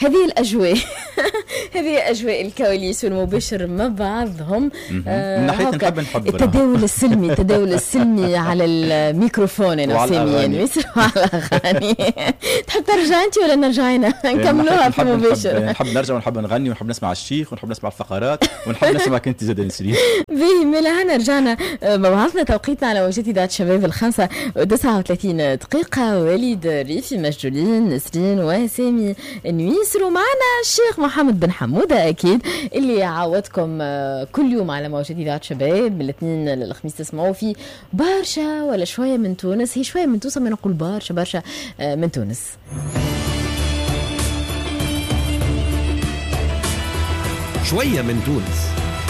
هذه الأجواء هذه أجواء الكواليس والمباشر مع بعضهم. من ناحية نحب التداول السلمي على الميكروفون. أنا ساميين يسروا على أغاني. تحب ترجع أنت ولا نرجعنا نكملوها في المباشر؟ نحب نرجع ونحب نغني ونحب نسمع الشيخ ونحب نسمع الفقرات ونحب نسمع كنت زاد نسرين. به ملهنا رجعنا مبعثنا توقيتنا على موجات إذاعة شباب 5:39. وليد ريفي مسجولين نسرين وسامي نويسر ومعنا الشيخ محمد بن حمودة أكيد اللي عودكم كل يوم على موجات إذاعة شباب من الاثنين للخميس تسمعوا فيه برشا ولا شوية من تونس. هي شوية من تونس، ما نقول برشا من تونس. شوية من تونس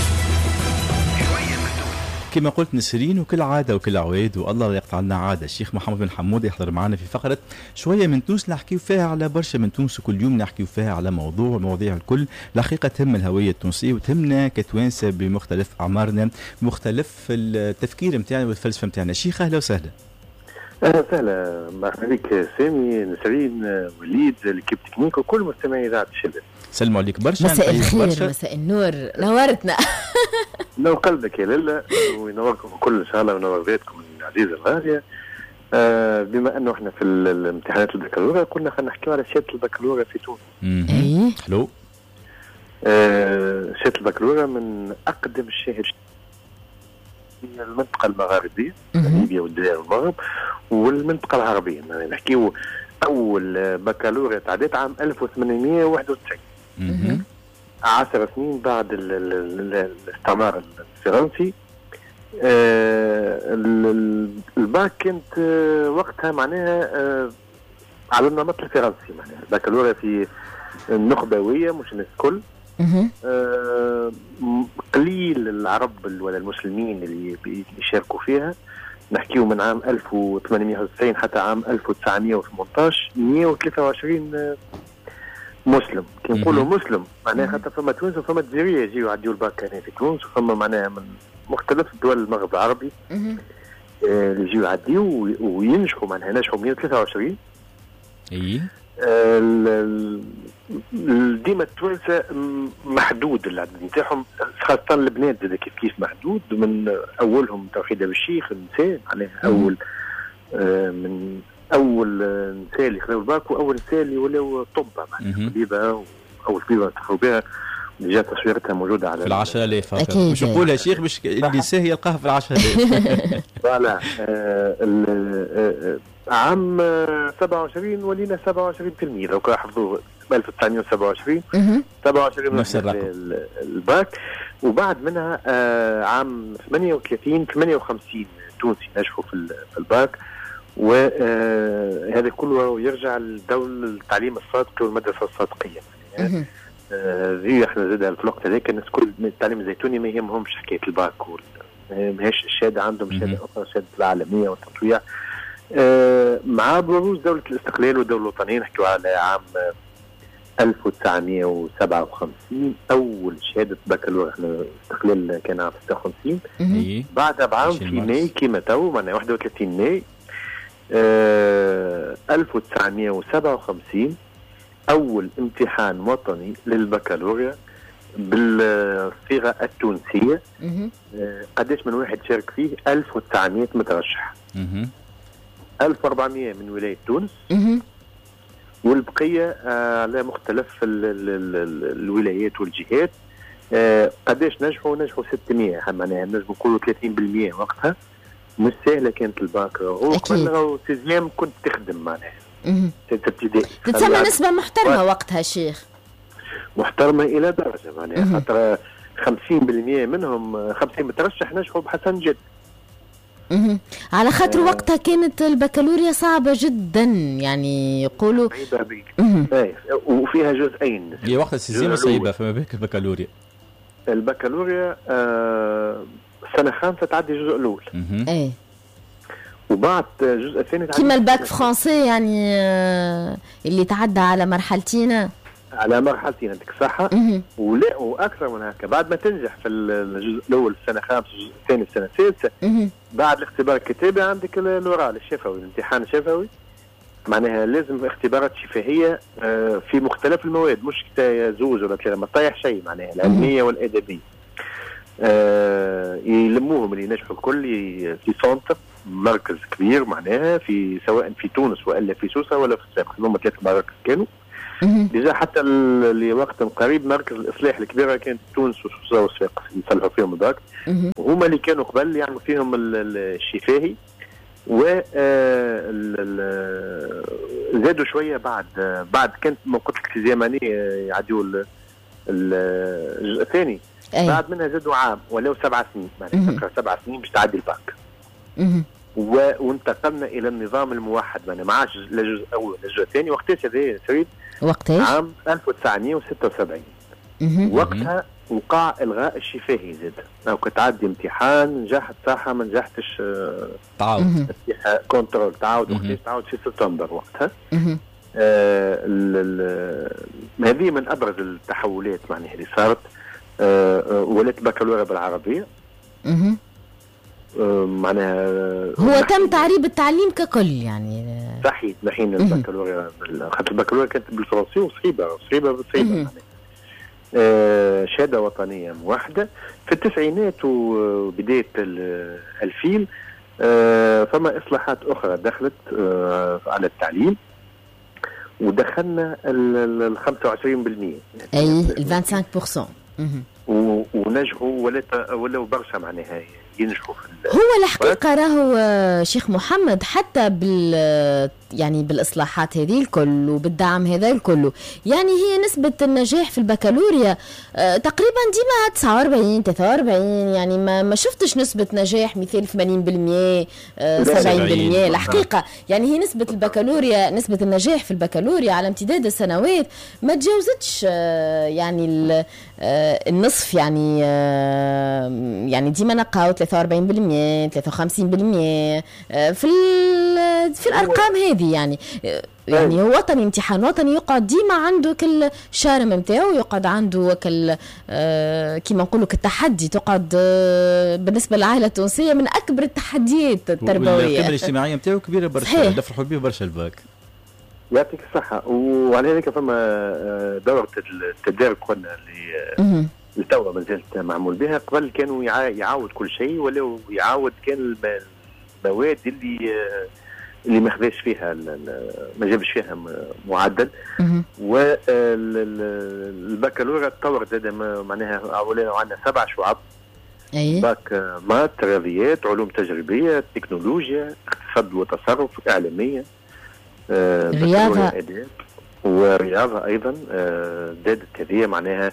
كما قلت نسرين، وكل عادة وكل عواد والله لا يقطع لنا عادة. الشيخ محمد بن حمود يحضر معنا في فقرة شوية من تونس نحكيو فيها على برشا من تونس، وكل يوم نحكيو فيها على مواضيع الكل الحقيقة تهم الهوية التونسية وتهمنا كتوانسة بمختلف أعمارنا، مختلف التفكير متاعنا والفلسفة متاعنا. شيخ أهلا وسهلا. أهلا وسهلا، مرحبا بك سامي نسرين وليد الكيب تكنيك وكل مستمعي إذاعة الشباب. سلموا عليك برشا. مساء الخير، مساء النور، نورتنا. نور قلبك يا للا وينوركم كل إن شاء الله ونور بيتكم العزيزة الغالية. بما أنه إحنا في الامتحانات البكالوريا قلنا خلينا نحكي على شهادة البكالوريا في تونس. حلو. شهادة البكالوريا من أقدم الشهادات في المنطقة المغاربية ليبيا والجزائر والمغرب والمنطقة العربية. يعني نحكيو أول بكالوريا تعديت عام 1891. 10 سنين بعد الاستعمار الفرنسي. الباك كانت وقتها معناها على النمط الفرنسي، معناها البكالوريا في النخبوية مش الناس الكل. قليل العرب ولا المسلمين اللي يشاركوا فيها. نحكيو من عام 1890 حتى عام 1918 123 مسلم. كي نقولوا مسلم معناها خاطر فما تونس وفما جزائرية يجيو يعديو الباك هنا في تونس، وفما معناها من مختلف دول المغرب العربي اللي يجيو يعديو وينجحوا، معناها نجحوا 123. ديما التوانسة محدود العدد نتاعهم، خاصة البنات زاد كيف محدود. من أولهم توحيد بالشيخ النساء، معناها أول من أول نساء اللي خذوا الباك وأول نساء اللي ولاو طبة، معناها طبيبة وأول طبيبة تخرجوا بها اللي جات تصويرتها موجودة على في 10,000. مش نقولها يا شيخ مش النساء يلقاها في 10,000. فوالا. عام 27 ولينا 27% لو كانوا حفظوا 1927 27 نفس الرقم الباك. وبعد منها عام 58 تونسي نجحوا في الباك. وهذا كله يرجع لدول التعليم الصادق والمدرسة الصادقية. زي احنا زاد في الوقت هذاك الناس كل التعليم الزيتوني ما يهمهمش حكاية الباك، ماهيش الشهادة عندهم شهادة أخرى، شهادة العالمية والتطويع. مع بروز دولة الاستقلال والدولة الوطنية نحكيو على عام 1957 أول شهادة بكالوريا. احنا الاستقلال كان عام 56. بعدها بعام في ماي كيما تو معناها 31 ماي 1957 أول امتحان وطني للبكالوريا بالصيغة التونسية. قديش من واحد شارك فيه؟ 1900 مترشح. 1400 من ولاية تونس والبقية على مختلف الولايات والجهات. قديش نجحوا 600، معناها نجموا نقولوا 30% وقتها. مش سهلة كانت الباك، وقبل سيزيام كنت تخدم معناها ابتدائي. تتسمى نسبة محترمة وقتها شيخ؟ محترمة إلى درجة معناها خاطر 50% منهم 50 مترشح نجحوا بحسن جد. على خاطر وقتها كانت البكالوريا صعبة جدا، يعني يقولوا وفيها جزئين. هي وقت السيزيام صعيبة، فما بالك البكالوريا سنة 5 تعدي الجزء الأول. وبعد الجزء الثاني كما الباك فرنسي يعني اللي تعدى على مرحلتين. عندك صحة. ولا وأكثر من هكا بعد ما تنجح في الجزء الأول في السنة 5 الجزء الثاني في السنة 6 بعد الاختبار الكتابي عندك الورال الشفوي، الامتحان الشفوي معناها لازم اختبارات شفهيه في مختلف المواد، مش زوج ولا ثلاثه، ما طايح شيء معناها العلميه والادبيه. يلموهم اللي ينجحوا الكل في سونتر، مركز كبير معناها في سواء في تونس والا في سوسه ولا في السابق، هما 3 مراكز كانوا. ديجا حتى لوقت قريب مركز الاصلاح الكبيره كانت تونس وسوسه والسابق يصلحوا فيهم الباك، وهما اللي كانوا قبل يعملوا فيهم الشفاهي. و زادوا شويه بعد كانت ما قلت لك في زماني يعديوا الجزء الثاني، بعد منها زادوا عام ولاو 7 سنين، معناها 7 سنين باش تعدي الباك. وانتقلنا الى النظام الموحد، معناها ما عادش لا جزء اول ولا جزء ثاني. وقتاش هذا سعيد؟ وقتاش؟ عام 1976. وقتها وقع الغاء الشفاهي زاد، او كتعدي امتحان نجحت صح ما نجحتش تعاود كنترول تعاود. وقتاش تعاود في سبتمبر وقتها. هذه من ابرز التحولات معناها اللي صارت. ولات بكالوريا بالعربيه. معناها هو تم تعريب التعليم ككل يعني. صحيح، نحين البكالوريا خاطر البكالوريا كانت بالفرنسي وصعيبه معناها. شهاده وطنيه موحده. في التسعينات وبدايه 2000 فما اصلاحات اخرى دخلت على التعليم، ودخلنا ال 25%. اي ال 25%. ونجحوا ولاو برشا معناها ينجحوا هو الحقيقة راهو شيخ محمد حتى يعني بالإصلاحات هذه الكل وبالدعم هذا الكل، يعني هي نسبة النجاح في البكالوريا تقريبا ديما 49 43، يعني ما شفتش نسبة نجاح مثال 80% 70%. الحقيقة يعني هي نسبة البكالوريا، نسبة النجاح في البكالوريا على امتداد السنوات ما تجاوزتش يعني النصف، يعني ديما نلقاو 43% 53% في الارقام هذه. يعني هو وطني، امتحان وطني يقعد ديما عنده كل شارم نتاعو، يقعد عنده كل كيما نقولوا كالتحدي، تقعد بالنسبه للعائله التونسيه من اكبر التحديات التربويه. والقيمه الاجتماعيه نتاعو كبيره برشا، يفرحوا به برشا الباك. يعطيك الصحه. وعلى ذلك فما دوره التدارك قلنا اللي التوا ما زالت معمول بها. قبل كانوا يعاود كل شيء، ولا يعاود كان المواد اللي ما خذاش فيها ما جابش فيها معدل. والبكالوريا تطور زاد معناها عندنا 7 شعب. باك مات، رياضيات، علوم تجريبيه، تكنولوجيا، اقتصاد وتصرف، اعلاميه، رياضه، اداب ورياضه ايضا. زادت هذه معناها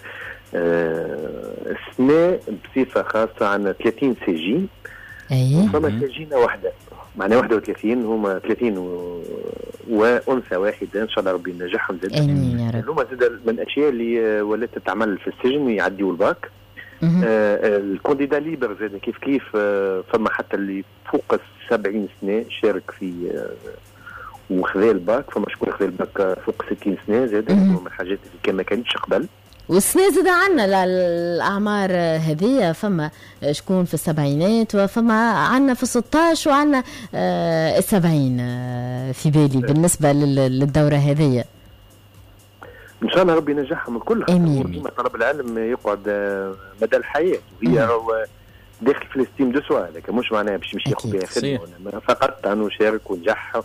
السنة بصفة خاصة عن 30 سجين. فما سجينة واحدة معناها 31، هما 30 وأنثى واحدة إن شاء الله ربي ينجحهم زاد. هما زاد من الأشياء اللي ولات تتعمل في السجن ويعديوا الباك. الكونديدا ليبر زاد كيف فما حتى اللي فوق 70 سنة شارك في وخذا الباك. فما شكون خذا الباك فوق 60 سنة زاد. من الحاجات اللي ما كانتش قبل. والسنة زاد عنا للأعمار هذه، فما شكون في 70 وفما عنا في 16 وعنا 70 في بالي بالنسبة للدورة هذه. إن شاء الله ربي ينجحهم الكل. آمين. طلب العلم يقعد مدى الحياة، وهي داخل في الستيم دو سوا، لكن مش معناها باش يمشي ياخذ بها خدمة، فقط أنه شارك ونجح.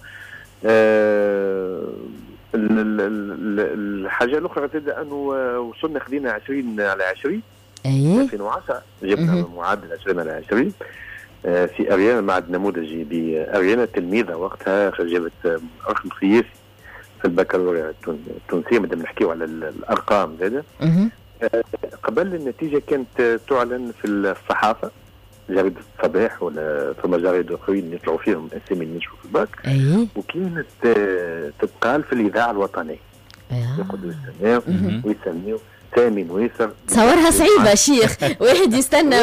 الحاجة الأخرى تبدأ أنه وصلنا خدينا 20/20 2010 جبنا معدل 20/20 في أريانا، معهد نموذجي بأريانا. تلميذة وقتها جابت رقم قياسي في البكالوريا التونسية. مادام نحكيو على الأرقام زادة. قبل النتيجة كانت تعلن في الصحافة، جريدة الصباح ولا ثم جريدة أخرين يطلعوا فيهم أسامي نشوفوا في الباك. وكانت تتقال في الإذاعة الوطنية. يقعدوا يستناو ويسميوا ثامن ويسر. تصورها صعيبة شيخ، واحد يستنى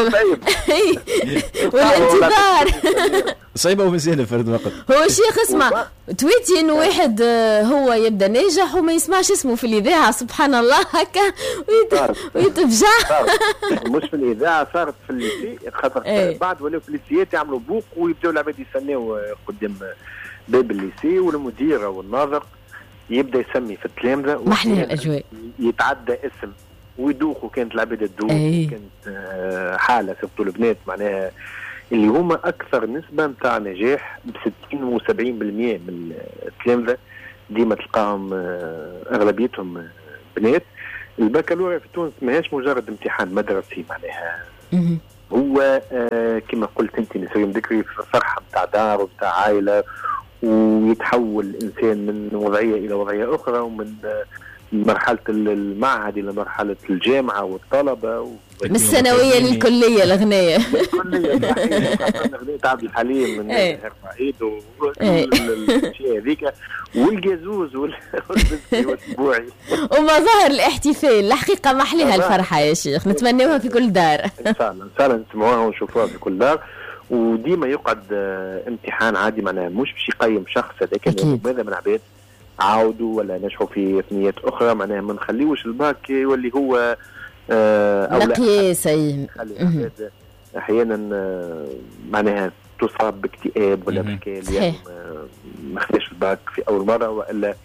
والانتظار صعيبة ومزيانة فرد وقت. هو شيخ اسمع تويتي انه واحد هو يبدا ناجح وما يسمعش اسمه في الاذاعه، سبحان الله هكا ويتفجع. مش في الاذاعه، صارت في الليسي، خاطر بعد ولاو في الليسيات يعملوا بوق ويبداو العباد يستناو قدام باب الليسي والمديره والناظر يبدا يسمي في التلامذه محلها الاجواء، يتعدى اسم ويدوخوا، كانت العباد تدوخ، كانت حاله سبتو البنات معناها اللي هما اكثر نسبه نتاع نجاح ب 60 و70% من التلامذه، ديما تلقاهم اغلبيتهم بنات. البكالوريا في تونس ماهيش مجرد امتحان مدرسي معناها، هو كما قلت انت نسرين ذكري فرحه نتاع دار ونتاع عائله، ويتحول الانسان من وضعيه الى وضعيه اخرى، ومن مرحله المعهد الى مرحله الجامعه والطلبه من الثانويه للكليه الاغنيه الاغنيه تاع عبد الحليم من ارفع ايده والاشياء هذيك والجازوز والبسكوت والسبوعي ومظاهر الاحتفال. الحقيقه محلها الفرحه يا شيخ، نتمناوها في كل دار ان شاء الله نسمعوها ونشوفوها في كل دار. وديما يقعد امتحان عادي معناها مش باش يقيم شخص هذاك ماذا من عباد عاودوا ولا نجحوا في ثنيات اخرى، معناها ما نخليوش الباك يولي هو مقياس. احيانا معناها تصاب باكتئاب ولا بحكايه ما خداش الباك في اول مره، والا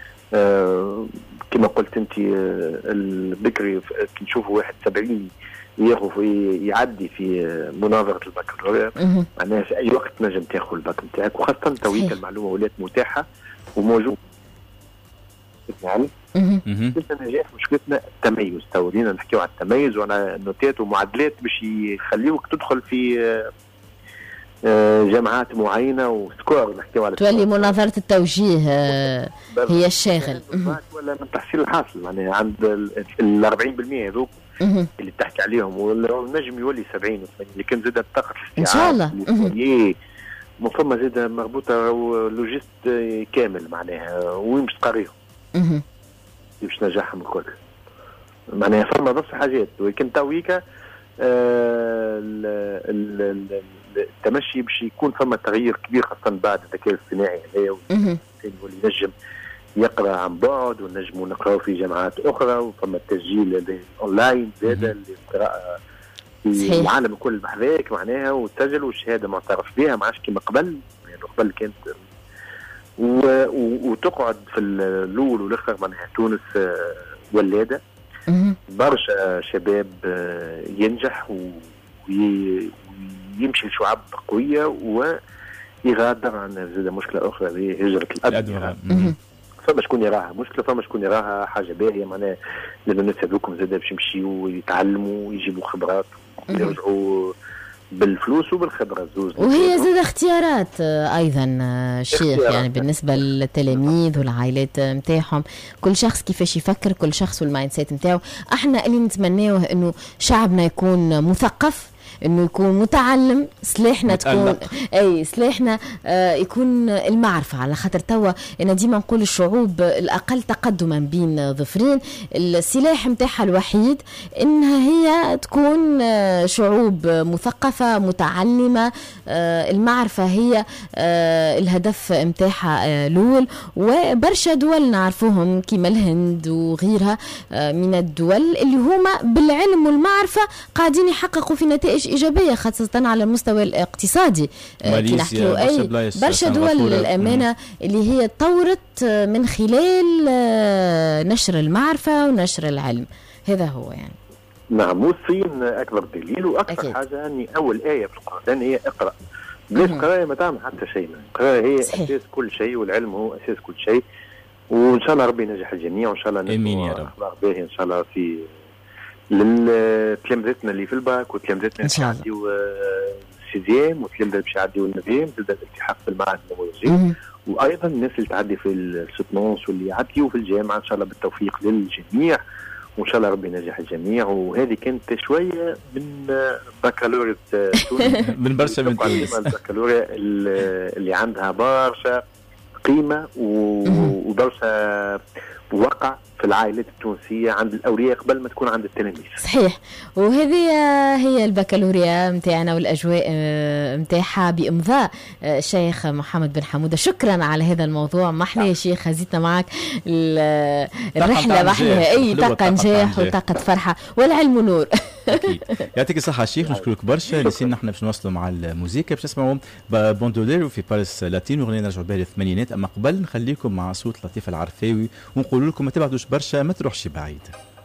كما قلت انت البكري نشوفوا واحد 70 ياخذ يعدي في مناظره البكالوريا، معناها في اي وقت نجم تاخذ الباك نتاعك، وخاصه تويك المعلومه ولات متاحه وموجوده. يعني النجاح مشكلتنا التميز، تورينا نحكيو على التميز وعلى النوتات ومعادلات باش يخليوك تدخل في جامعات معينه وسكور، نحكيو على تولي مناظره التوجيه هي الشاغل ولا من تحصيل الحاصل، يعني عند ال 40% هذوك اللي تحكي عليهم، والنجم يولي 70 و80 اللي كان زاد طاقه الاستيعاب ان شاء الله. مفهوم زاد مربوطه لوجيست كامل معناها، وين باش تقريهم باش نجاحهم الكل، معناها فما نفس الحاجات. ولكن تويكا التمشي باش يكون فما تغيير كبير، خاصه بعد الذكاء الاصطناعي هذايا واللي ينجم يقرا عن بعد، ونجموا نقراو في جامعات اخرى، وفما التسجيل اونلاين زاده للقراءه في العالم الكل بحذاك معناها، وتسجل والشهاده معترف بها، ما عادش كما قبل. يعني قبل كانت وتقعد في الاول والاخر معناها تونس ولاده برشا شباب ينجح ويمشي لشعب قويه ويغادر عن زاد مشكله اخرى هي هجره الادوار. فما شكون يراها مشكله، فما شكون يراها حاجه باهيه معناها، لان الناس هذوكم زاد باش يمشيوا ويتعلموا ويجيبوا خبرات ويرجعوا بالفلوس وبالخبره الزوز. وهي زاد اختيارات ايضا الشيخ، يعني بالنسبه للتلاميذ والعائلات نتاعهم، كل شخص كيفاش يفكر، كل شخص والمايند سيت نتاعو. احنا اللي نتمناوه انه شعبنا يكون مثقف، انه يكون متعلم، سلاحنا تكون سلاحنا يكون المعرفه، على خاطر توا انا ديما نقول الشعوب الاقل تقدما بين ظفرين السلاح نتاعها الوحيد انها هي تكون شعوب مثقفه متعلمه. المعرفه هي الهدف نتاعها الاول. وبرشا دول نعرفوهم كيما الهند وغيرها من الدول اللي هما بالعلم والمعرفه قاعدين يحققوا في نتائج إيجابية، خاصة على المستوى الاقتصادي. ماليزيا برشا دول للأمانة اللي هي تطورت من خلال نشر المعرفة ونشر العلم. هذا هو يعني. نعم، والصين أكبر دليل وأكثر أكيد. حاجة أني أول آية في القرآن هي اقرأ. بلاش قراءة ما تعمل حتى شيء، القراءة هي صحيح. أساس كل شيء، والعلم هو أساس كل شيء. وإن شاء الله ربي ينجح الجميع، وإن شاء الله نسمع أخبار باهية إن شاء الله في للتلامذتنا اللي في الباك، وتلامذتنا اللي يعديوا السيزيام، وتلامذتنا باش يعديوا النظام، تبدا الالتحاق في المعهد النموذجي، وايضا الناس اللي تعدي في السوتنونس واللي يعديوا في الجامعه. ان شاء الله بالتوفيق للجميع، وان شاء الله ربي ينجح الجميع. وهذه كانت شويه من بكالوريا تونس من برشا من تونس البكالوريا اللي عندها برشا قيمه وبرشا وقع في العائلات التونسية عند الأولياء قبل ما تكون عند التلاميذ. صحيح. وهذه هي البكالوريا متاعنا والأجواء متاعها بإمضاء الشيخ محمد بن حمودة. شكرا على هذا الموضوع. محلى يا شيخ، هزيتنا معك الرحلة محلها أي طاقة نجاح وطاقة فرحة والعلم نور. أكيد. يعطيك الصحة الشيخ، نشكرك برشا. نسينا نحن باش نوصلوا مع الموسيقى، باش نسمعوا بوندوليرو في باريس لاتين، وغنية نرجعوا بها للثمانينات. أما قبل نخليكم مع صوت لطيف العرفاوي ونقول لكم ما تبعدوش برشا، ما تروحش بعيد.